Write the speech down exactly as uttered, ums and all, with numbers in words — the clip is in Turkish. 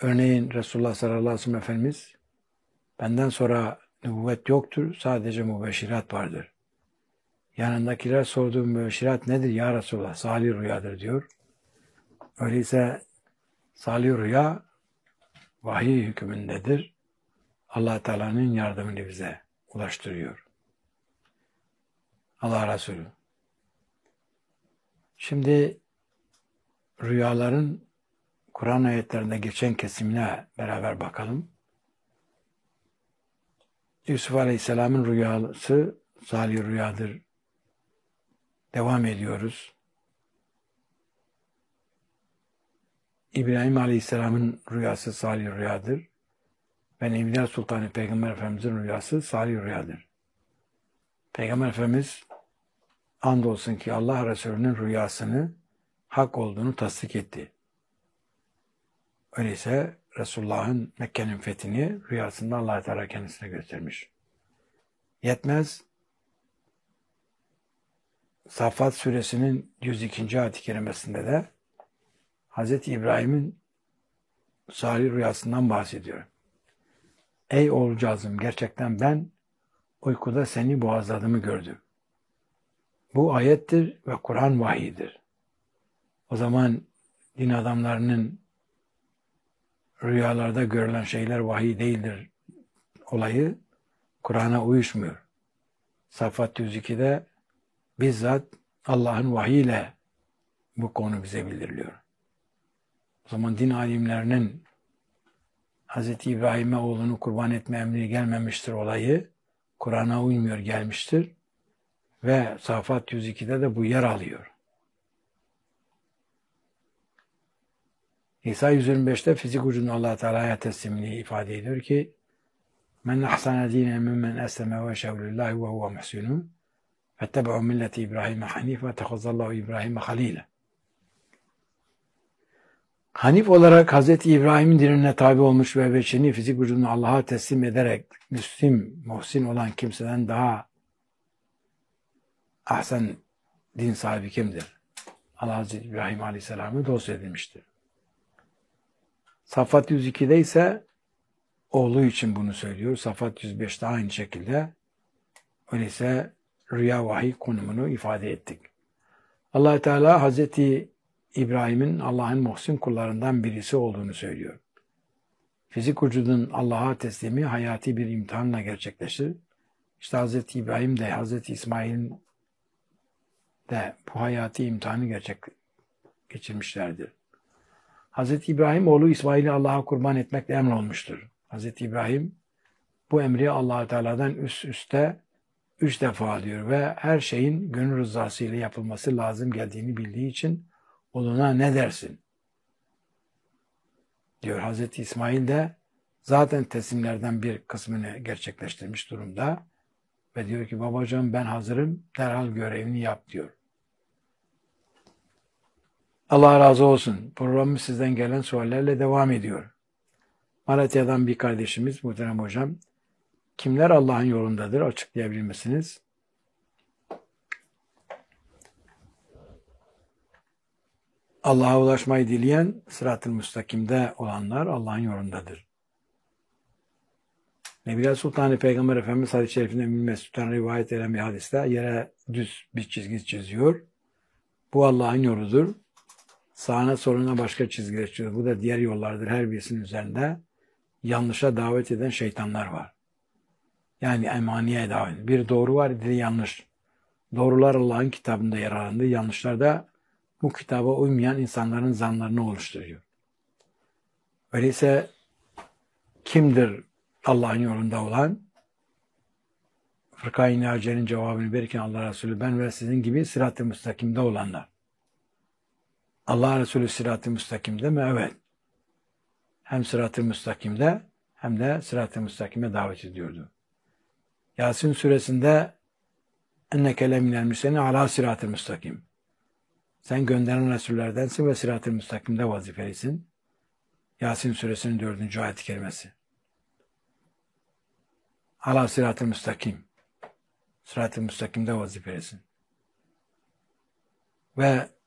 Örneğin Resulullah sallallahu aleyhi ve sellem Efendimiz, benden sonra nübüvvet yoktur, sadece mübeşşirat vardır. Yanındakiler sorduğu mübeşşirat nedir ya Resulullah? Salih rüyadır diyor. Öyleyse salih rüya vahiy hükmündedir. Allah Teala'nın yardımını bize ulaştırıyor. Allah Resulü. Şimdi rüyaların Kur'an ayetlerinde geçen kesimine beraber bakalım. Yusuf Aleyhisselam'ın rüyası salih rüyadır. Devam ediyoruz. İbrahim Aleyhisselam'ın rüyası salih rüyadır. Ve Nebiler Sultanı Peygamber Efendimiz'in rüyası salih rüyadır. Peygamber Efendimiz andolsun ki Allah Resulü'nün rüyasını hak olduğunu tasdik etti. Öyleyse Resulullah'ın Mekke'nin fethini rüyasında Allah Teala kendisine göstermiş. Yetmez, Saffat suresinin yüz ikinci ayet-i kerimesinde de Hazreti İbrahim'in salih rüyasından bahsediyor. Ey oğulcağızım, gerçekten ben uykuda seni boğazladığımı gördüm. Bu ayettir ve Kur'an vahiyidir. O zaman din adamlarının rüyalarda görülen şeyler vahiy değildir olayı Kur'an'a uyuşmuyor. Saffat yüz iki'de bizzat Allah'ın vahiyle bu konu bize bildiriliyor. O zaman din alimlerinin Hz. İbrahim'e oğlunu kurban etme emri gelmemiştir olayı Kur'an'a uymuyor gelmiştir ve Saffat yüz iki'de de bu yer alıyor. İsa yüz yirmi beş'te fizik ucunu Allah Teala'ya teslimini ifade ediyor ki men ahsana dinen mimmen esleme ve şevlillahi ve huve muhsinun fettebe'u milleti İbrahim'e hanif ve tehazallahu İbrahim'e halile. Hanif olarak Hz. İbrahim'in dinine tabi olmuş ve veçini fizik vücudunu Allah'a teslim ederek Müslim, muhsin olan kimseden daha ahsen din sahibi kimdir? Allah Hz. İbrahim Aleyhisselam'ı dost edilmiştir. Saffat yüz iki'de ise oğlu için bunu söylüyor. Saffat yüz beş'te aynı şekilde. Öyleyse rüya vahiy konumunu ifade ettik. Allah Teala Hazreti İbrahim'in Allah'ın muhsin kullarından birisi olduğunu söylüyor. Fizik vücudun Allah'a teslimi hayati bir imtihanla gerçekleşir. İşte Hazreti İbrahim de Hazreti İsmail'in de bu hayati imtihanı gerçek geçirmişlerdir. Hazreti İbrahim oğlu İsmail'i Allah'a kurban etmekle emrolmuştur. Hazreti İbrahim bu emri Allah Teala'dan üst üste üç defa alıyor ve her şeyin gönül rızası ile yapılması lazım geldiğini bildiği için oğluna ne dersin diyor. Hazreti İsmail de zaten teslimlerden bir kısmını gerçekleştirmiş durumda ve diyor ki babacığım ben hazırım, derhal görevini yap diyor. Allah razı olsun. Programımız sizden gelen suallerle devam ediyor. Malatya'dan bir kardeşimiz muhterem hocam, kimler Allah'ın yolundadır açıklayabilir misiniz? Allah'a ulaşmayı dileyen sırat-ı müstakimde olanlar Allah'ın yolundadır. Nebiler Sultanı Peygamber Efendimiz hadis-i şerifinde Ümmü Mesud'dan rivayet eden bir hadiste yere düz bir çizgi çiziyor. Bu Allah'ın yoludur. Sağına soluna başka çizgiler çiziyor. Bu da diğer yollardır. Her birisinin üzerinde yanlışa davet eden şeytanlar var. Yani emaniye davet. Bir doğru var, bir yanlış. Doğrular Allah'ın kitabında yer alındı. Yanlışlar da bu kitaba uymayan insanların zanlarını oluşturuyor. Öyleyse kimdir Allah'ın yolunda olan? Fırka-i Naciye'nin cevabını verirken Allah Resulü ben ve sizin gibi sırat-ı müstakimde olanlar. Allah Resulü sırat-ı müstakimde mi? Evet. Hem sırat-ı müstakimde hem de sırat-ı müstakime davet ediyordu. Yasin suresinde enneke leminel müseni ala sırat-ı müstakim. Sen gönderen Resullerdensin ve sırat-ı müstakimde vazifelisin. Yasin suresinin dördüncü ayet-i kerimesi. Ala sırat-ı müstakim. Sırat-ı müstakimde vazifelisin. Ve